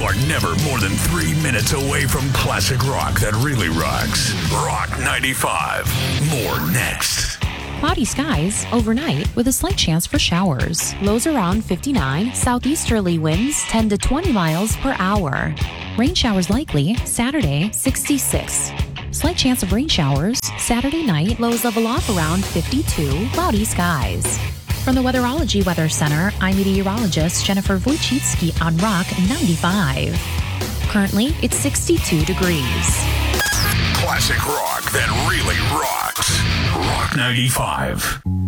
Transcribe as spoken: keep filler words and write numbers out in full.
are never more than three minutes away from classic rock that really rocks. Rock ninety-five. More next. Cloudy skies overnight with a slight chance for showers. Lows around fifty-nine, southeasterly winds ten to twenty miles per hour. Rain showers likely Saturday, sixty-six. Slight chance of rain showers Saturday night, lows level off around fifty-two, cloudy skies. From the Weatherology Weather Center, I'm meteorologist Jennifer Wojcicki on Rock ninety-five. Currently, it's sixty-two degrees. Classic rock that really rocks. Rock ninety-five.